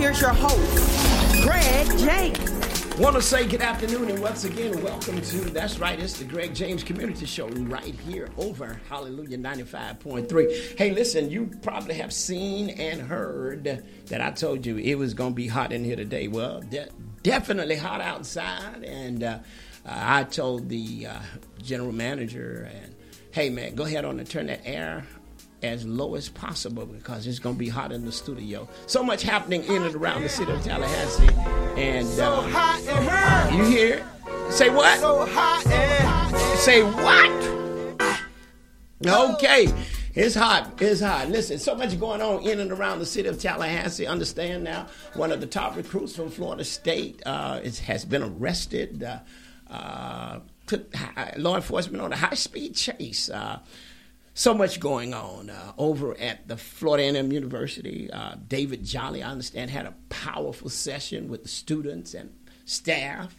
here's your host, Greg James. Want to say good afternoon and once again, welcome to, that's right, it's the Greg James Community Show right here over Hallelujah 95.3. Hey, listen, you probably have seen and heard that I told you it was going to be hot in here today. Well, definitely hot outside, and I told the general manager, and hey, man, go ahead on and turn that air as low as possible because it's going to be hot in the studio. So much happening in and around the city of Tallahassee. And so hot in here. You hear it? Say what? So hot in. Say what? Okay. It's hot. It's hot. Listen, so much going on in and around the city of Tallahassee. Understand now, one of the top recruits from Florida State has been arrested. Took law enforcement on a high-speed chase. So much going on over at the Florida A&M University. David Jolly, I understand, had a powerful session with the students and staff.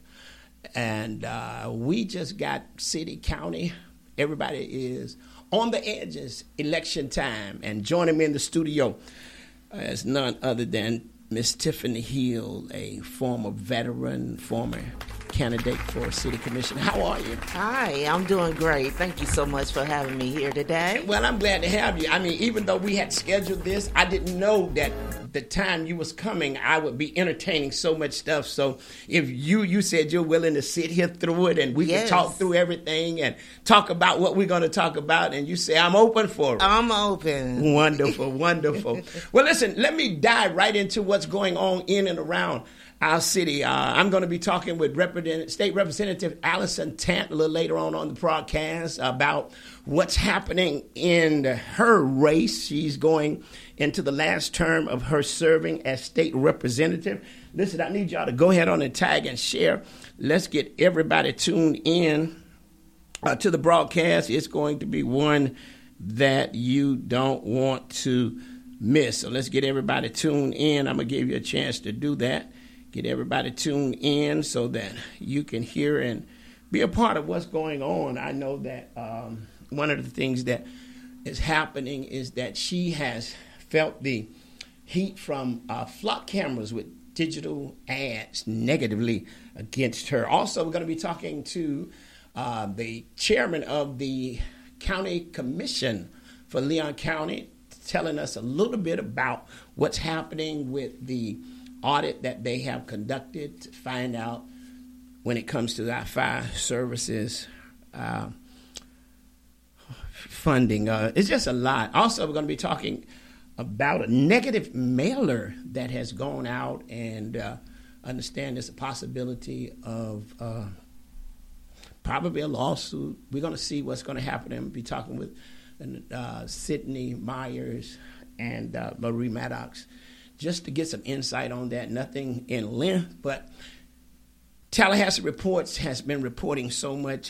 And we just got city, county. Everybody is on the edges, election time. And joining me in the studio is none other than Miss Tiffany Hill, a former veteran, former candidate for city commission. How are you? Hi, I'm doing great. Thank you so much for having me here today. Well, I'm glad to have you. I mean, even though we had scheduled this, I didn't know that the time you was coming, I would be entertaining so much stuff. So if you said you're willing to sit here through it and we can talk through everything and talk about what we're going to talk about, and you say, I'm open for it. I'm open. Wonderful, wonderful. Well, listen, let me dive right into what's going on in and around our city. I'm going to be talking with State Representative Allison Tant a little later on the broadcast about what's happening in her race. She's going into the last term of her serving as state representative. Listen, I need y'all to go ahead on and tag and share. Let's get everybody tuned in to the broadcast. It's going to be one that you don't want to miss. So let's get everybody tuned in. I'm going to give you a chance to do that. Get everybody tuned in so that you can hear and be a part of what's going on. I know that one of the things that is happening is that she has felt the heat from flock cameras with digital ads negatively against her. Also, we're going to be talking to the chairman of the county commission for Leon County, telling us a little bit about what's happening with the audit that they have conducted to find out when it comes to our fire services funding. It's just a lot. Also, we're going to be talking about a negative mailer that has gone out, and understand there's a possibility of probably a lawsuit. We're going to see what's going to happen. And be talking with Sydney Myers and Marie Maddox, just to get some insight on that. Nothing in length, but Tallahassee Reports has been reporting so much.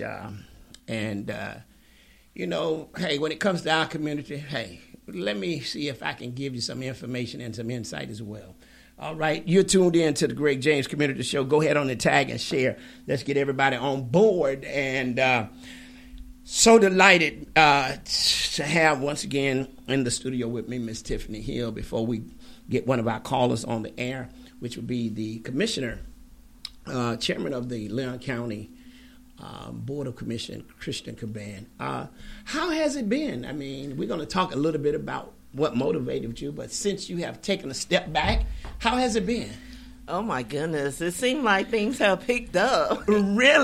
You know, hey, when it comes to our community, hey, let me see if I can give you some information and some insight as well. All right, you're tuned in to the Greg James Community Show. Go ahead on the tag and share. Let's get everybody on board. And so delighted to have once again in the studio with me Miss Tiffany Hill before we get one of our callers on the air, which would be the commissioner, chairman of the Leon County Board of Commission, Christian Caban. How has it been? I mean, we're going to talk a little bit about what motivated you, but since you have taken a step back, how has it been? Oh, my goodness. It seemed like things have picked up. Really?